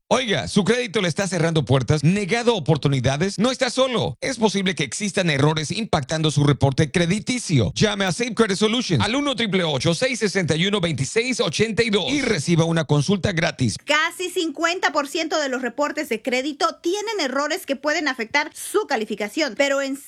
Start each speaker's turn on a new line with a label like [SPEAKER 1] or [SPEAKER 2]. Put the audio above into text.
[SPEAKER 1] Oiga, ¿su crédito le está cerrando puertas, negado oportunidades? No está solo. Es posible que existan errores impactando su reporte crediticio. Llame a Safe Credit Solutions al 1-888-661-2682 y reciba una consulta gratis.
[SPEAKER 2] Casi 50% de los reportes de crédito tienen errores que pueden afectar su calificación, pero en